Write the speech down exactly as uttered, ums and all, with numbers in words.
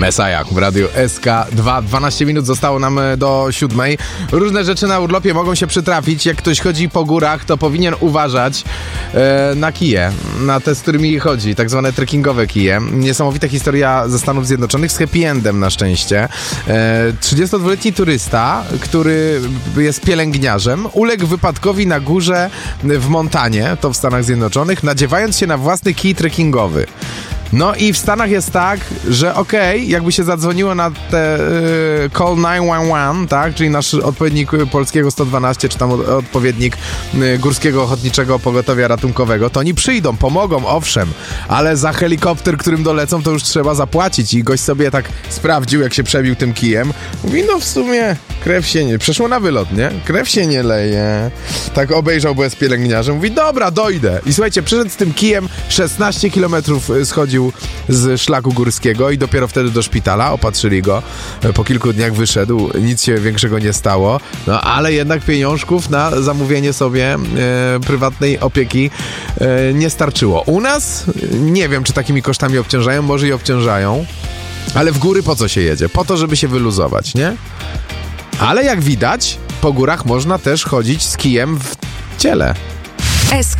Messiah w Radiu S K dwa. dwanaście minut zostało nam do siódmej. Różne rzeczy na urlopie mogą się przytrafić. Jak ktoś chodzi po górach, to powinien uważać e, na kije, na te, z którymi chodzi, tak zwane trekkingowe kije. Niesamowita historia ze Stanów Zjednoczonych z happy endem na szczęście. E, trzydziestodwuletni turysta, który jest pielęgniarzem, uległ wypadkowi na górze w Montanie, to w Stanach Zjednoczonych, nadziewając się na własny kij trekkingowy. No i w Stanach jest tak, że okej, okay, jakby się zadzwoniło na te y, call dziewięć jeden jeden, tak, czyli nasz odpowiednik polskiego sto dwanaście, czy tam odpowiednik y, Górskiego Ochotniczego Pogotowia Ratunkowego, to oni przyjdą, pomogą, owszem, ale za helikopter, którym dolecą, to już trzeba zapłacić. I gość sobie tak sprawdził, jak się przebił tym kijem. Mówi, no w sumie krew się nie... Przeszło na wylot, nie? Krew się nie leje. Tak obejrzał, bo jest pielęgniarzem. Mówi, dobra, dojdę. I słuchajcie, przyszedł z tym kijem, szesnaście kilometrów schodził z szlaku górskiego i dopiero wtedy do szpitala, opatrzyli go, po kilku dniach wyszedł, nic się większego nie stało, no ale jednak pieniążków na zamówienie sobie e, prywatnej opieki e, nie starczyło. U nas nie wiem, czy takimi kosztami obciążają, może i obciążają, ale w góry po co się jedzie? Po to, żeby się wyluzować, nie? Ale jak widać, po górach można też chodzić z kijem w ciele. S